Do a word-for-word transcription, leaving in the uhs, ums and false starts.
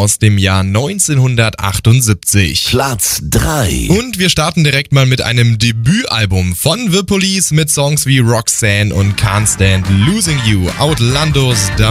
aus dem Jahr neunzehnhundertachtundsiebzig. Platz drei. Und wir starten direkt mal mit einem Debütalbum von The Police mit Songs wie Roxanne und Can't Stand Losing You. Outlandos